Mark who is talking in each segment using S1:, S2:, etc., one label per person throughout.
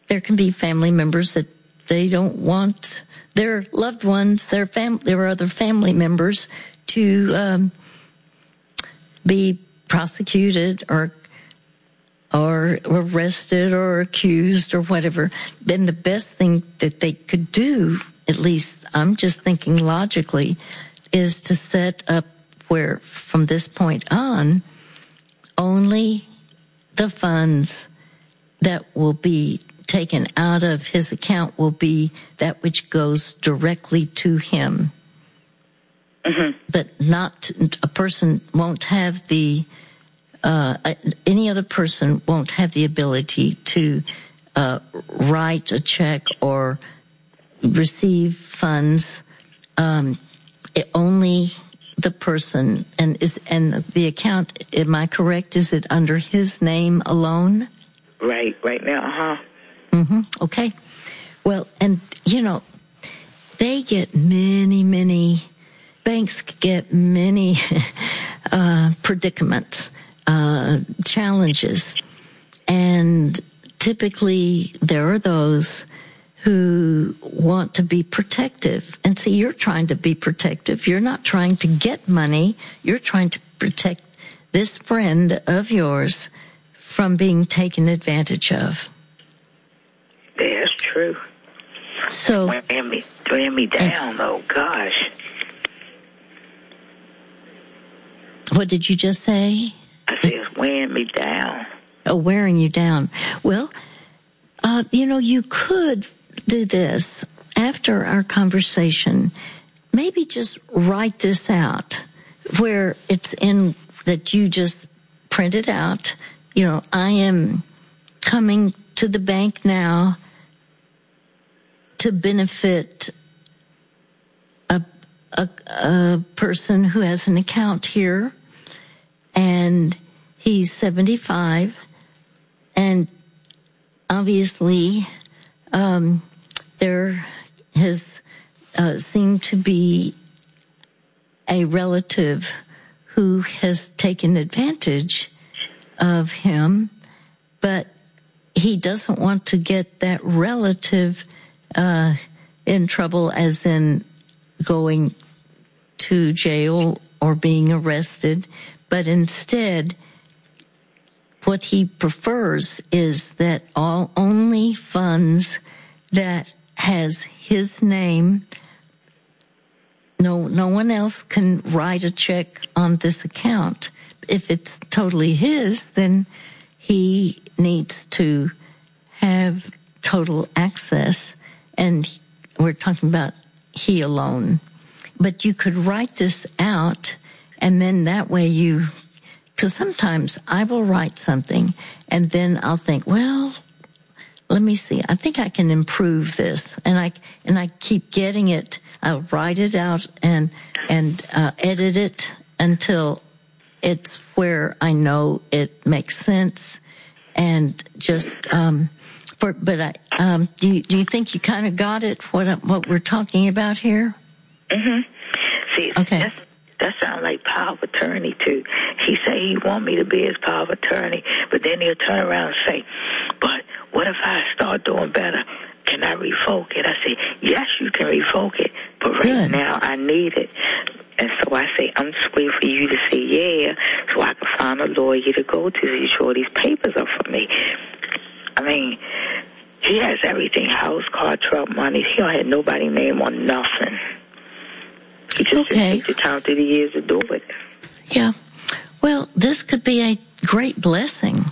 S1: there can be family members that they don't want their loved ones, their other family members to be prosecuted or arrested or accused or whatever. Then the best thing that they could do, at least I'm just thinking logically, is to set up where from this point on, only the funds that will be taken out of his account will be that which goes directly to him. Mm-hmm. But not a person won't have the any other person won't have the ability to write a check or receive funds. Only the person and the account. Am I correct? Is it under his name alone?
S2: Right now,
S1: Mm-hmm. Okay. Well, and they get many banks get many predicaments, challenges, and typically there are those who want to be protective. And see, you're trying to be protective. You're not trying to get money. You're trying to protect this friend of yours from being taken advantage of.
S2: That's true.
S1: So
S2: weighing me down, though. Gosh.
S1: What did you just say?
S2: I said it's weighing me down.
S1: Oh, wearing you down. Well, you could do this after our conversation. Maybe just write this out where it's in that you just print it out. I am coming to the bank now to benefit a person who has an account here, and he's 75, and obviously there has seemed to be a relative who has taken advantage of him, but he doesn't want to get that relative in trouble, as in going to jail or being arrested, but instead what he prefers is that only funds that has his name, no one else can write a check on this account. If it's totally his, then he needs to have total access, and we're talking about he alone. But you could write this out, and then that way because sometimes I will write something, and then I'll think, well, let me see, I think I can improve this, and I keep getting it. I'll write it out and edit it until it's where I know it makes sense, and just do you think you kind of got it? What we're talking about here?
S2: Mm-hmm. See,
S1: okay.
S2: That sounds like power of attorney too. He say he want me to be his power of attorney, but then he'll turn around and say, "But what if I start doing better? Can I revoke it?" I say, "Yes, you can revoke it, but right now I need it." And so I say, I'm just waiting for you to say yeah, so I can find a lawyer to go to to show these papers up for me. I mean, he has everything: house, car, truck, money. He don't have nobody's name on nothing. He just didn't take the time through the years to do it.
S1: Yeah. Well, this could be a great blessing.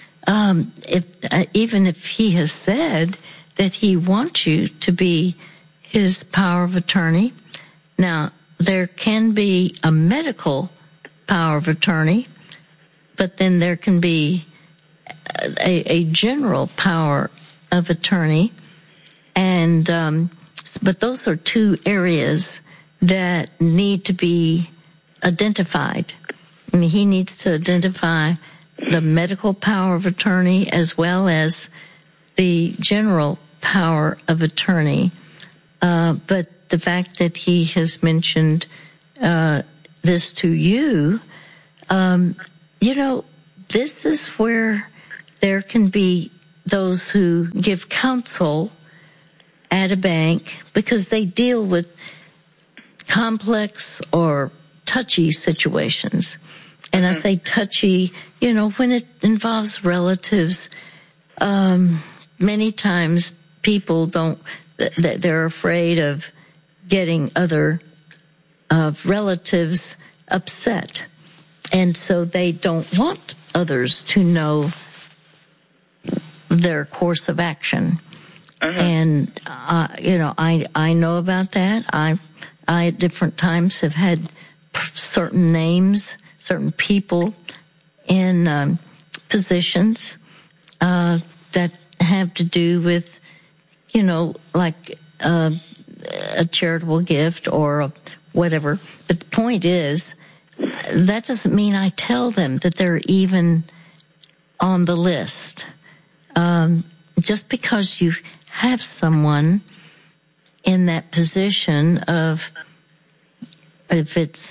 S1: Even if he has said that he wants you to be his power of attorney. Now, there can be a medical power of attorney, but then there can be a general power of attorney, and but those are two areas that need to be identified. I mean, he needs to identify the medical power of attorney as well as the general power of attorney. But the fact that he has mentioned this to you, this is where there can be those who give counsel at a bank, because they deal with complex or touchy situations. And I say touchy, when it involves relatives, many times people they're afraid of getting other relatives upset. And so they don't want others to know their course of action. And, I know about that. I at different times have had certain names, certain people in positions that have to do with, like a charitable gift or whatever. But the point is, that doesn't mean I tell them that they're even on the list. Just because you have someone in that position of, if it's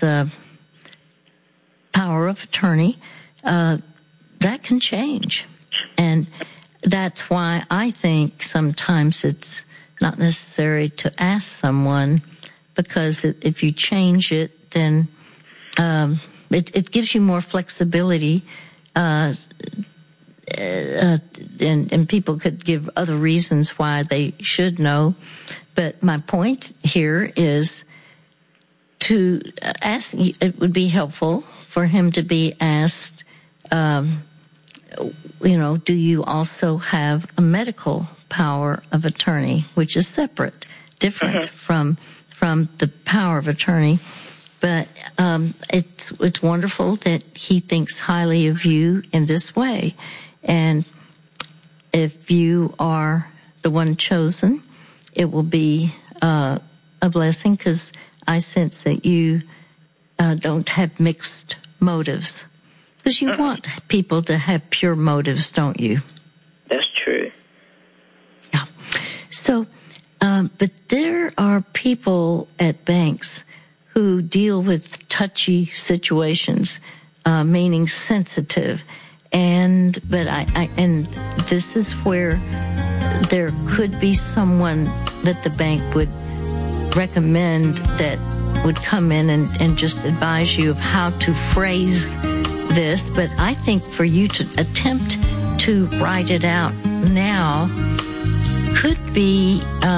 S1: power of attorney, that can change. And that's why I think sometimes it's not necessary to ask someone, because if you change it, then it gives you more flexibility, and people could give other reasons why they should know. But my point here is to ask, it would be helpful for him to be asked, do you also have a medical power of attorney, which is separate, different from the power of attorney. But it's wonderful that he thinks highly of you in this way. And if you are the one chosen, it will be a blessing, because I sense that you don't have mixed motives. Because you want people to have pure motives, don't you?
S2: That's true.
S1: Yeah. So, but there are people at banks who deal with touchy situations, meaning sensitive. But this is where there could be someone that the bank would recommend that would come in and just advise you of how to phrase this. But I think for you to attempt to write it out now could be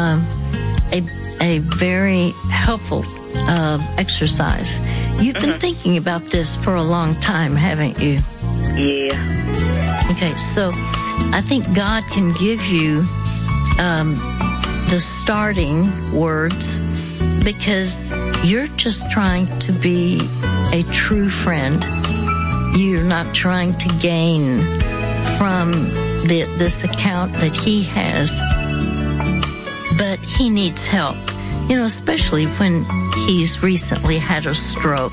S1: a very helpful exercise. You've been thinking about this for a long time, haven't you?
S2: Yeah.
S1: Okay, so I think God can give you the starting words, because you're just trying to be a true friend. You're not trying to gain from this account that he has, but he needs help, especially when he's recently had a stroke.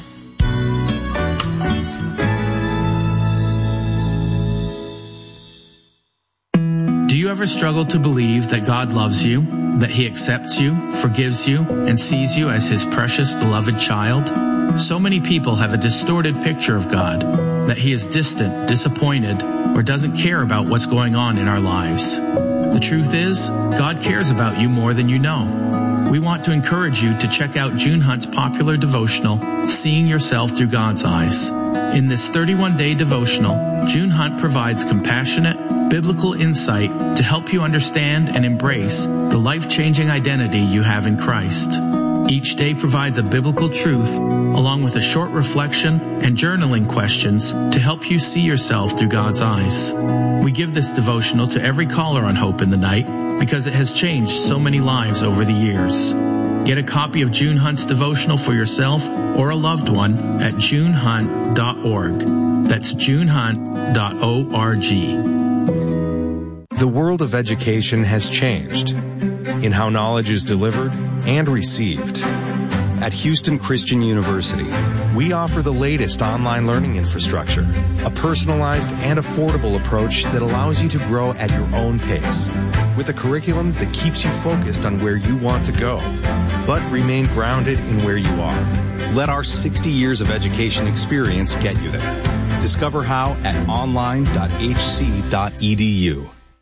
S3: Do you ever struggle to believe that God loves you, that he accepts you, forgives you, and sees you as his precious, beloved child? So many people have a distorted picture of God, that he is distant, disappointed, or doesn't care about what's going on in our lives. The truth is, God cares about you more than you know. We want to encourage you to check out June Hunt's popular devotional, Seeing Yourself Through God's Eyes. In this 31-day devotional, June Hunt provides compassionate, biblical insight to help you understand and embrace the life-changing identity you have in Christ. Each day provides a biblical truth, along with a short reflection and journaling questions to help you see yourself through God's eyes. We give this devotional to every caller on Hope in the Night because it has changed so many lives over the years. Get a copy of June Hunt's devotional for yourself or a loved one at junehunt.org. That's junehunt.org.
S4: The world of education has changed in how knowledge is delivered and received. At Houston Christian University, we offer the latest online learning infrastructure, a personalized and affordable approach that allows you to grow at your own pace, with a curriculum that keeps you focused on where you want to go, but remain grounded in where you are. Let our 60 years of education experience get you there. Discover how at online.hc.edu.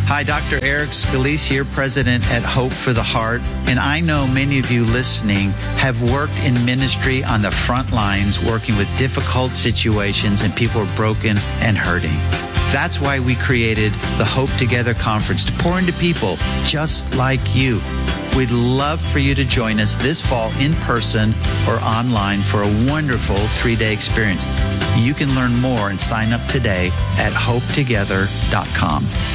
S5: Hi, Dr. Eric Scalise here, President at Hope for the Heart. And I know many of you listening have worked in ministry on the front lines, working with difficult situations, and people are broken and hurting. That's why we created the Hope Together Conference, to pour into people just like you. We'd love for you to join us this fall in person or online for a wonderful 3-day experience. You can learn more and sign up today at hopetogether.com.